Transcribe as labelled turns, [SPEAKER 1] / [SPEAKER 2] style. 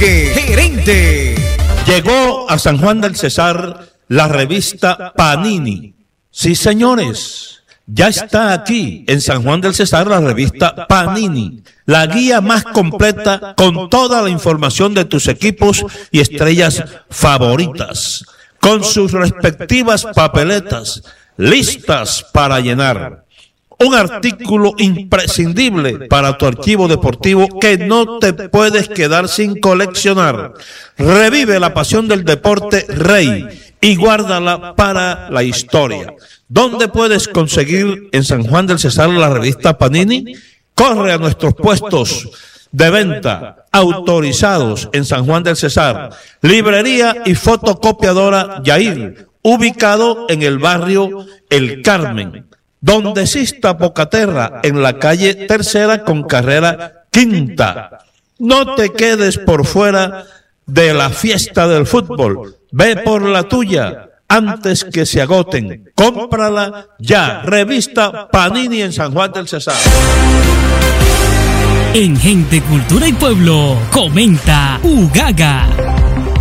[SPEAKER 1] gerente.
[SPEAKER 2] Llegó a San Juan del Cesar la revista Panini. Sí, señores, ya está aquí en San Juan del Cesar la revista Panini, la guía más completa con toda la información de tus equipos y estrellas favoritas, con sus respectivas papeletas listas para llenar. Un artículo imprescindible para tu archivo deportivo que no te puedes quedar sin coleccionar. Revive la pasión del deporte rey y guárdala para la historia. ¿Dónde puedes conseguir en San Juan del Cesar la revista Panini? Corre a nuestros puestos de venta autorizados en San Juan del Cesar. Librería y fotocopiadora Yair, ubicado en el barrio El Carmen, donde exista Bocaterra, en la calle Tercera con carrera Quinta. No te quedes por fuera de la fiesta del fútbol. Ve por la tuya antes que se agoten. Cómprala ya. Revista Panini en San Juan del Cesar.
[SPEAKER 3] En Gente, Cultura y Pueblo, comenta Ugaga.